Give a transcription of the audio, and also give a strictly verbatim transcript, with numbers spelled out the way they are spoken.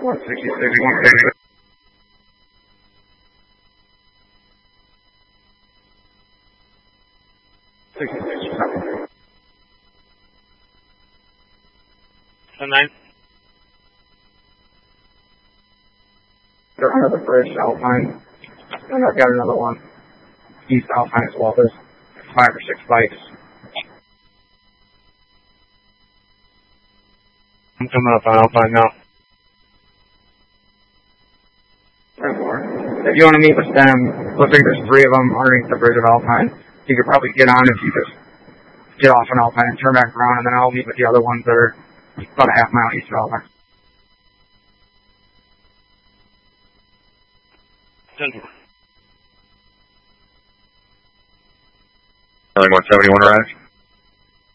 one sixty-six, one fifty. sixty-six, ten nine. They're under the bridge, Alpine. And I've got another one. East Alpine as well. There's five or six bikes. I'm coming up on Alpine now. If you want to meet with them, looks like there's three of them underneath the bridge of Alpine. You could probably get on if you just get off on Alpine and turn back around, and then I'll meet with the other ones that are about a half mile east of Alpine. Telling one seventy-one arrived.